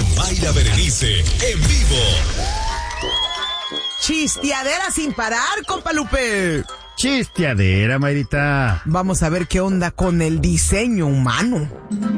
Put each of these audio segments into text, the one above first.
Mayra Berenice, en vivo. Chisteadera sin parar, compa Lupe. Chisteadera, Mayrita. Vamos a ver qué onda con el diseño humano.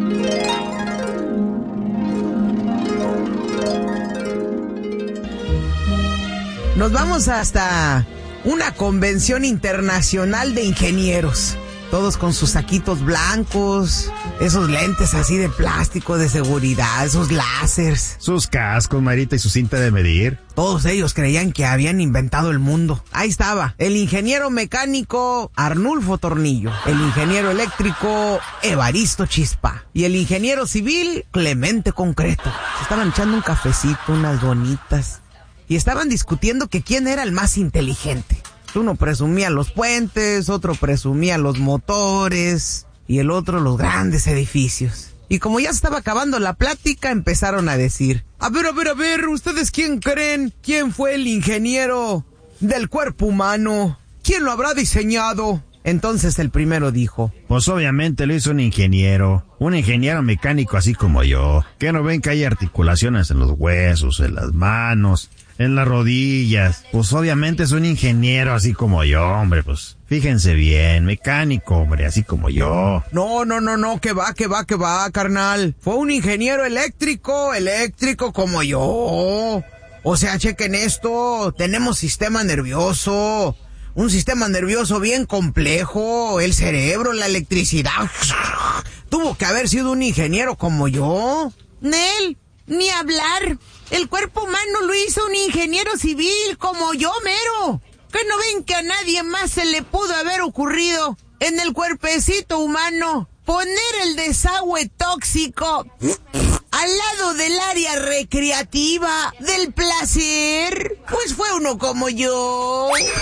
Nos vamos hasta una convención internacional de ingenieros. Todos con sus saquitos blancos, esos lentes así de plástico de seguridad, esos láseres. Sus cascos, Mayrita, y su cinta de medir. Todos ellos creían que habían inventado el mundo. Ahí estaba, el ingeniero mecánico Arnulfo Tornillo, el ingeniero eléctrico Evaristo Chispa y el ingeniero civil Clemente Concreto. Se estaban echando un cafecito, unas bonitas, y estaban discutiendo que quién era el más inteligente. Uno presumía los puentes, otro presumía los motores y el otro los grandes edificios. Y como ya estaba acabando la plática, empezaron a decir: a ver, ¿ustedes quién creen? ¿Quién fue el ingeniero del cuerpo humano? ¿Quién lo habrá diseñado? Entonces el primero dijo: pues obviamente lo hizo un ingeniero mecánico así como yo. ¿Qué no ven que hay articulaciones en los huesos, en las manos, en las rodillas? Pues obviamente es un ingeniero así como yo, hombre, pues fíjense bien, mecánico, hombre, así como yo. No, que va, carnal. Fue un ingeniero eléctrico como yo. O sea, chequen esto, tenemos sistema nervioso. Un sistema nervioso bien complejo, el cerebro, la electricidad. Tuvo que haber sido un ingeniero como yo. Nel, ni hablar. El cuerpo humano lo hizo un ingeniero civil como yo, mero. ¿Qué no ven que a nadie más se le pudo haber ocurrido en el cuerpecito humano poner el desagüe tóxico al lado del área recreativa del placer? Pues fue uno como yo.